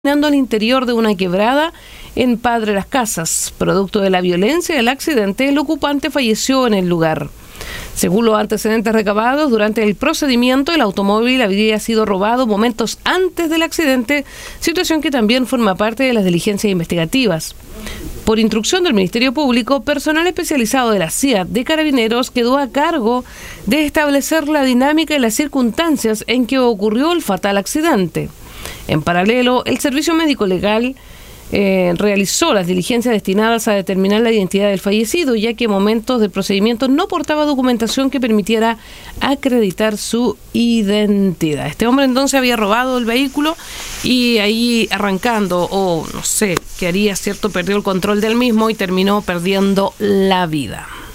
al interior de una quebrada en Padre Las Casas. Producto de la violencia del accidente, el ocupante falleció en el lugar. Según los antecedentes recabados, durante el procedimiento el automóvil habría sido robado momentos antes del accidente, situación que también forma parte de las diligencias investigativas. Por instrucción del Ministerio Público, personal especializado de la CIA de Carabineros quedó a cargo de establecer la dinámica y las circunstancias en que ocurrió el fatal accidente. En paralelo, el Servicio Médico Legal realizó las diligencias destinadas a determinar la identidad del fallecido, ya que en momentos del procedimiento no portaba documentación que permitiera acreditar su identidad. Este hombre entonces había robado el vehículo y ahí arrancando, o no sé qué haría, ¿cierto? Perdió el control del mismo y terminó perdiendo la vida.